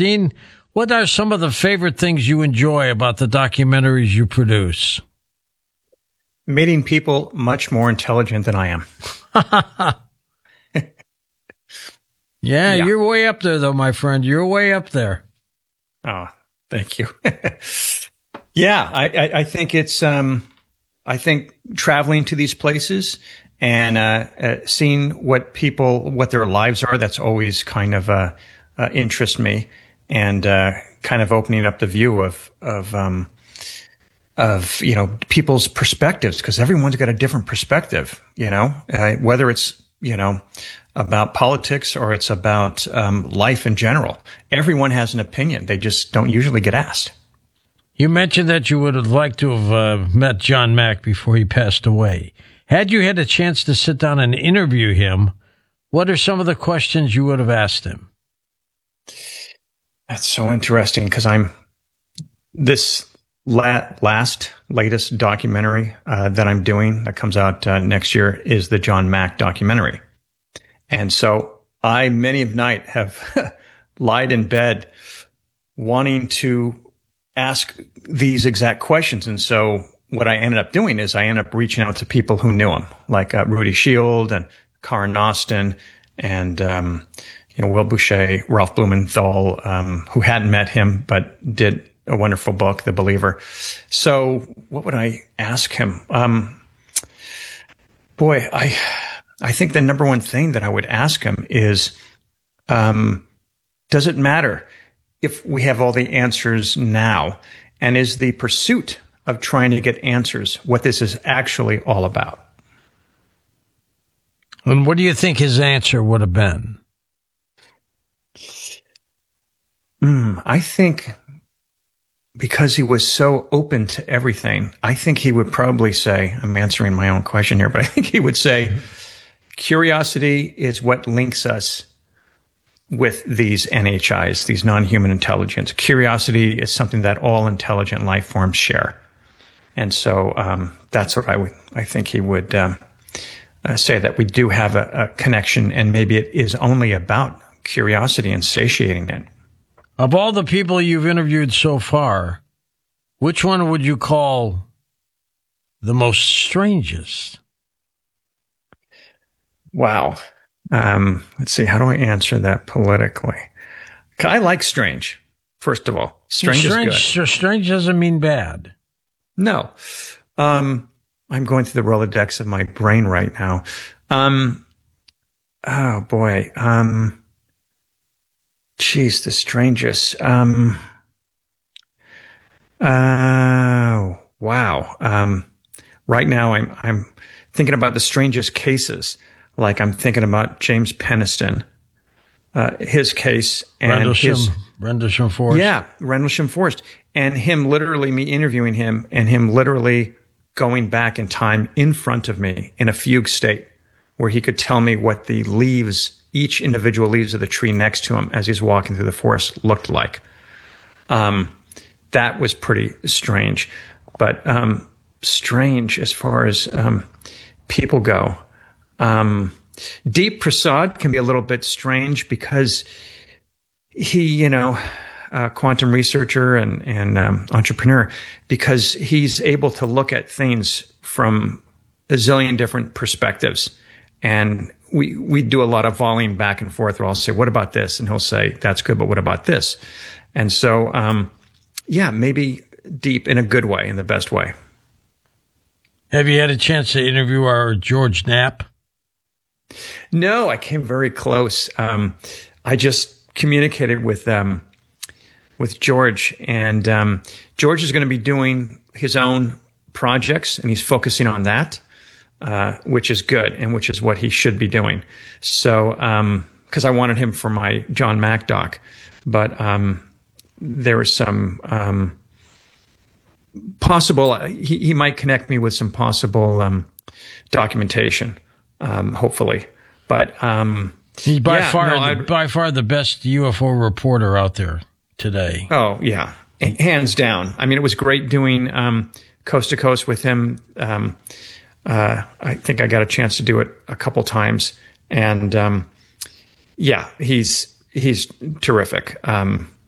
Dean, what are some of the favorite things you enjoy about the documentaries you produce? Meeting people much more intelligent than I am. Yeah, you're way up there, though, my friend. You're way up there. Oh, thank you. Yeah, I think it's, I think traveling to these places and seeing what their lives are, that's always kind of interests me, and kind of opening up the view of people's perspectives, because everyone's got a different perspective, whether it's about politics or it's about life in general. Everyone has an opinion. They just don't usually get asked. You mentioned that you would have liked to have met John Mack before he passed away. Had you had a chance to sit down and interview him, what are some of the questions you would have asked him? That's so interesting, because this latest documentary that I'm doing that comes out next year is the John Mack documentary. And so I, many a night, have lied in bed wanting to ask these exact questions. And so what I ended up doing is I ended up reaching out to people who knew him, like Rudy Shield and Karen Austin and, Will Boucher, Ralph Blumenthal, who hadn't met him but did a wonderful book, The Believer. So what would I ask him? I think the number one thing that I would ask him is, does it matter if we have all the answers now? And is the pursuit of trying to get answers what this is actually all about? And what do you think his answer would have been? I think because he was so open to everything, I think he would probably say, I'm answering my own question here, but I think he would say, curiosity is what links us with these NHIs, these non-human intelligence. Curiosity is something that all intelligent life forms share. And so that's what I think he would say, that we do have a connection, and maybe it is only about curiosity and satiating it. Of all the people you've interviewed so far, which one would you call the most strangest? Wow. Let's see. How do I answer that politically? I like strange, first of all. Strange is good. Strange doesn't mean bad. No. I'm going through the Rolodex of my brain right now. Oh, boy. Geez, the strangest. Oh, wow. Right now, I'm thinking about the strangest cases. Like I'm thinking about James Peniston, his case, and Rendlesham Forest. Yeah, Rendlesham Forest, and me interviewing him, and him literally going back in time in front of me in a fugue state, where he could tell me what the leaves, each individual leaves of the tree next to him as he's walking through the forest, looked like. That was pretty strange, but strange as far as people go. Deep Prasad can be a little bit strange because he, quantum researcher and entrepreneur, because he's able to look at things from a zillion different perspectives. And we do a lot of volleying back and forth where I'll say, what about this? And he'll say, that's good, but what about this? And so, maybe deep in a good way, in the best way. Have you had a chance to interview our George Knapp? No, I came very close. I just communicated with George, and George is going to be doing his own projects, and he's focusing on that, which is good, and which is what he should be doing. So, because I wanted him for my John Mack doc, but there was some possible. He might connect me with some possible documentation. Hopefully, but he's by far the best UFO reporter out there today. Oh yeah, hands down. I mean, it was great doing Coast to Coast with him. I think I got a chance to do it a couple times, and he's terrific.